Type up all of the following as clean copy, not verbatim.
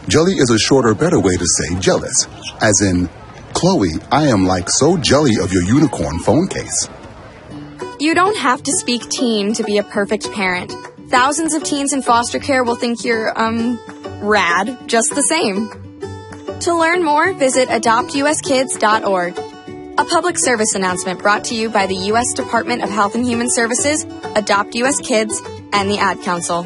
Jelly is a shorter, better way to say jealous. As in, Chloe, I am like so jelly of your unicorn phone case. You don't have to speak teen to be a perfect parent. Thousands of teens in foster care will think you're, rad, just the same. To learn more, visit adoptuskids.org. A public service announcement brought to you by the U.S. Department of Health and Human Services, Adopt U.S. Kids, and the Ad Council.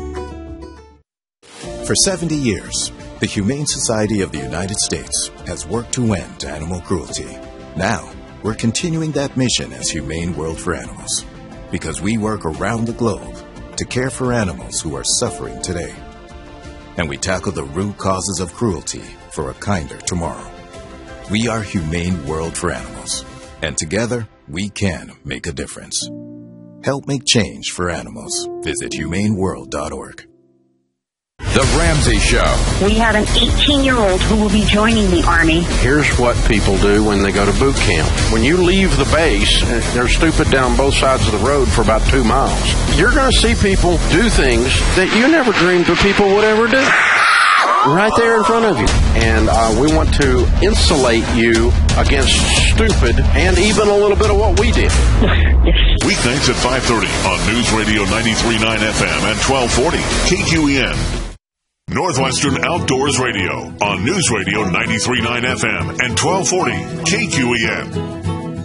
For 70 years, the Humane Society of the United States has worked to end animal cruelty. Now, we're continuing that mission as Humane World for Animals, because we work around the globe to care for animals who are suffering today. And we tackle the root causes of cruelty for a kinder tomorrow. We are Humane World for Animals, and together we can make a difference. Help make change for animals. Visit humaneworld.org. The Ramsey Show. We have an 18-year-old who will be joining the Army. Here's what people do when they go to boot camp. When you leave the base, they're stupid down both sides of the road for about 2 miles. You're going to see people do things that you never dreamed that people would ever do. Right there in front of you. And we want to insulate you against stupid and even a little bit of what we did. Weeknights at 5:30 on News Radio 93.9 FM and 1240 KQEN. Northwestern Outdoors Radio on News Radio 93.9 FM and 1240 KQEN.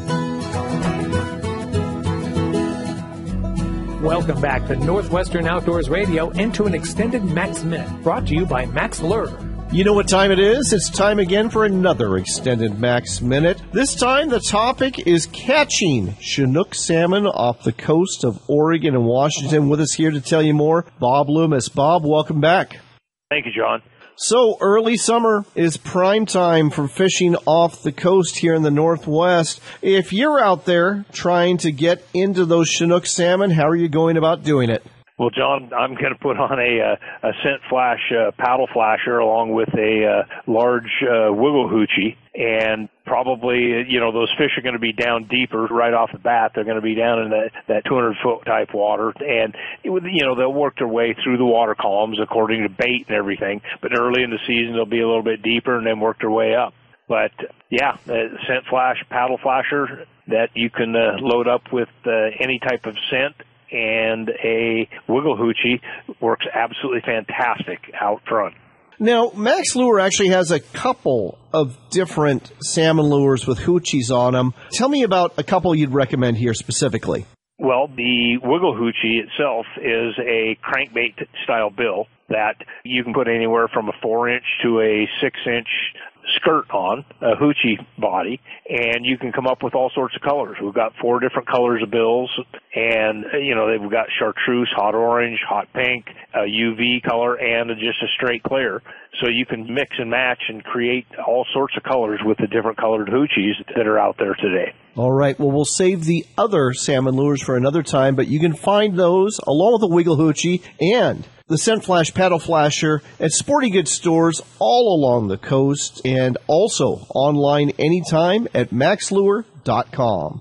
Welcome back to Northwestern Outdoors Radio and to an extended Max Minute brought to you by Max Lure. You know what time it is? It's time again for another extended Max Minute. This time the topic is catching Chinook salmon off the coast of Oregon and Washington. With us here to tell you more, Bob Loomis. Bob, welcome back. Thank you, John. So, early summer is prime time for fishing off the coast here in the Northwest. If you're out there trying to get into those Chinook salmon, how are you going about doing it? Well, John, I'm going to put on a scent flash paddle flasher along with a large wiggle hoochie, and probably, those fish are going to be down deeper right off the bat. They're going to be down in that 200-foot type water, and they'll work their way through the water columns according to bait and everything. But early in the season, they'll be a little bit deeper and then work their way up. But yeah, the scent flash paddle flasher that you can load up with any type of scent. And a wiggle hoochie works absolutely fantastic out front. Now, Max Lure actually has a couple of different salmon lures with hoochies on them. Tell me about a couple you'd recommend here specifically. Well, the wiggle hoochie itself is a crankbait style bill that you can put anywhere from a 4-inch to a 6-inch skirt on, a hoochie body, and you can come up with all sorts of colors. We've got 4 different colors of bills, and, they've got chartreuse, hot orange, hot pink, a UV color, and just a straight clear. So you can mix and match and create all sorts of colors with the different colored hoochies that are out there today. All right. Well, we'll save the other salmon lures for another time, but you can find those along with the wiggle hoochie and the Scent Flash paddle flasher at sporting goods stores all along the coast and also online anytime at maxlure.com.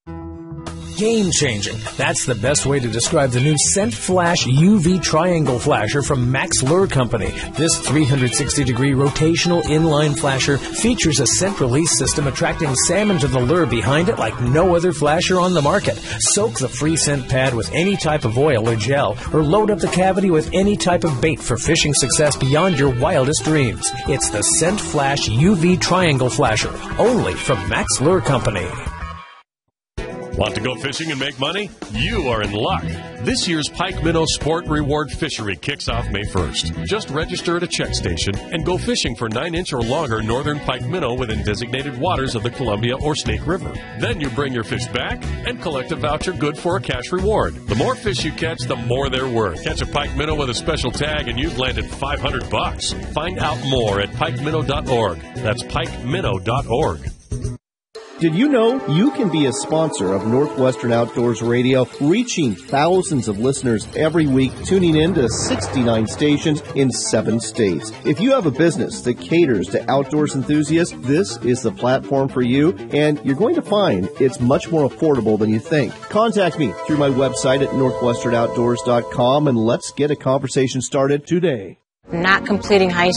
Game-changing. That's the best way to describe the new Scent Flash UV Triangle Flasher from Max Lure Company. This 360-degree rotational inline flasher features a scent release system attracting salmon to the lure behind it like no other flasher on the market. Soak the free scent pad with any type of oil or gel, or load up the cavity with any type of bait for fishing success beyond your wildest dreams. It's the Scent Flash UV Triangle Flasher, only from Max Lure Company. Want to go fishing and make money? You are in luck. This year's Pike Minnow Sport Reward Fishery kicks off May 1st. Just register at a check station and go fishing for 9-inch or longer northern pike minnow within designated waters of the Columbia or Snake River. Then you bring your fish back and collect a voucher good for a cash reward. The more fish you catch, the more they're worth. Catch a pike minnow with a special tag and you've landed $500. Find out more at pikeminnow.org. That's pikeminnow.org. Did you know you can be a sponsor of Northwestern Outdoors Radio, reaching thousands of listeners every week, tuning in to 69 stations in 7 states? If you have a business that caters to outdoors enthusiasts, this is the platform for you, and you're going to find it's much more affordable than you think. Contact me through my website at northwesternoutdoors.com, and let's get a conversation started today. Not completing high